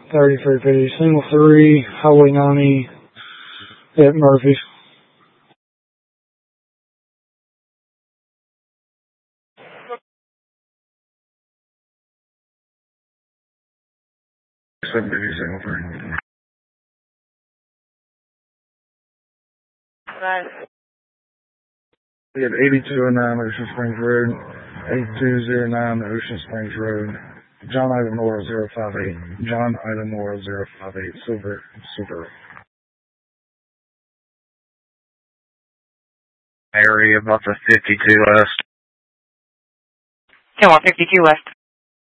3350, single 3, Highway 90 at Murphy. Nice. We have 8209 Ocean Springs Road, 8209 Ocean Springs Road, John Item Nora 058, John Item Nora 058, Silver. Area about the 52 West. 10-152 West.